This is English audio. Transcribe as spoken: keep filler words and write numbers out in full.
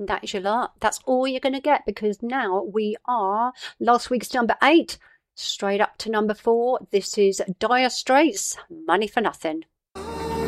And that is your lot. That's all you're going to get, because now we are last week's number eight, straight up to number four. This is Dire Straits, Money for Nothing.